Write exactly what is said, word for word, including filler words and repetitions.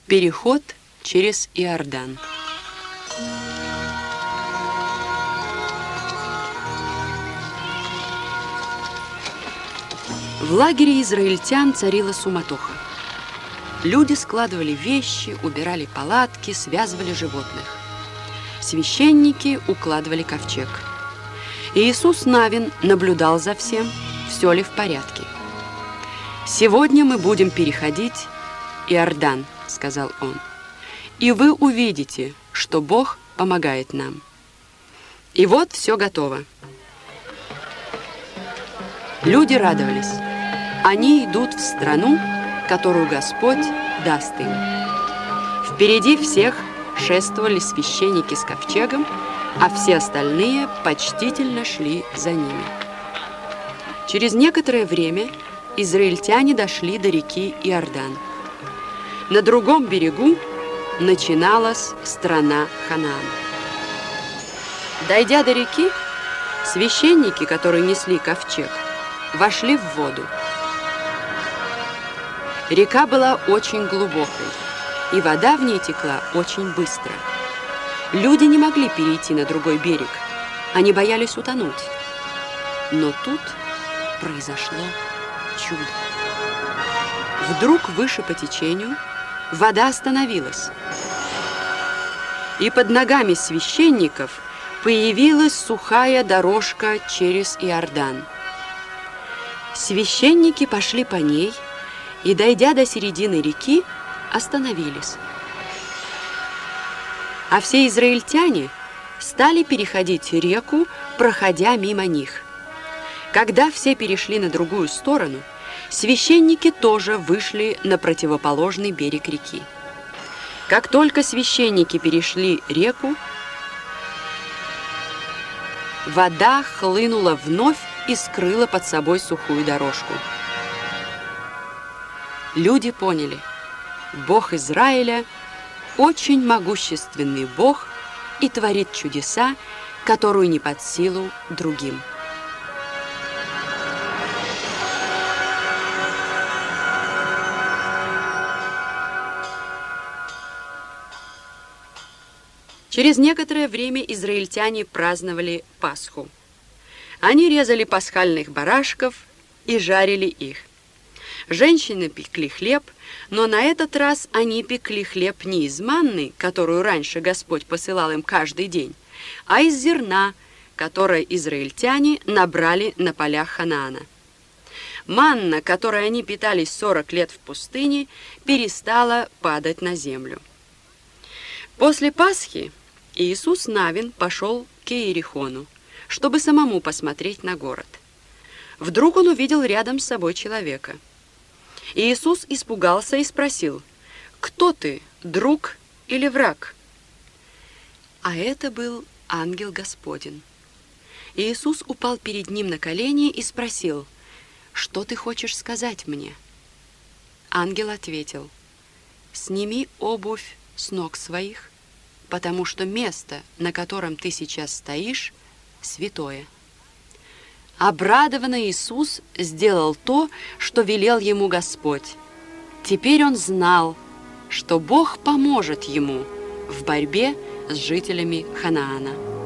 Переход через Иордан. В лагере израильтян царила суматоха. Люди складывали вещи, убирали палатки, связывали животных. Священники укладывали ковчег. Иисус Навин наблюдал за всем, все ли в порядке. «Сегодня мы будем переходить Иордан», — сказал он, «и вы увидите, что Бог помогает нам». И вот все готово. Люди радовались. Они идут в страну, которую Господь даст им. Впереди всех шествовали священники с ковчегом, а все остальные почтительно шли за ними. Через некоторое время израильтяне дошли до реки Иордан. На другом берегу начиналась страна Ханаан. Дойдя до реки, священники, которые несли ковчег, вошли в воду. Река была очень глубокой, и вода в ней текла очень быстро. Люди не могли перейти на другой берег, они боялись утонуть. Но тут произошло чудо. Вдруг выше по течению вода остановилась, и под ногами священников появилась сухая дорожка через Иордан. Священники пошли по ней и, дойдя до середины реки, остановились. А все израильтяне стали переходить реку, проходя мимо них. Когда все перешли на другую сторону, священники тоже вышли на противоположный берег реки. Как только священники перешли реку, вода хлынула вновь и скрыла под собой сухую дорожку. Люди поняли, Бог Израиля очень могущественный Бог и творит чудеса, которые не под силу другим. Через некоторое время израильтяне праздновали Пасху. Они резали пасхальных барашков и жарили их. Женщины пекли хлеб, но на этот раз они пекли хлеб не из манны, которую раньше Господь посылал им каждый день, а из зерна, которое израильтяне набрали на полях Ханаана. Манна, которой они питались сорок лет в пустыне, перестала падать на землю. После Пасхи Иисус Навин пошел к Иерихону, чтобы самому посмотреть на город. Вдруг он увидел рядом с собой человека. Иисус испугался и спросил: «Кто ты, друг или враг?» А это был ангел Господень. Иисус упал перед ним на колени и спросил: «Что ты хочешь сказать мне?» Ангел ответил: «Сними обувь с ног своих, потому что место, на котором ты сейчас стоишь, святое». Обрадованный Иисус сделал то, что велел ему Господь. Теперь он знал, что Бог поможет ему в борьбе с жителями Ханаана.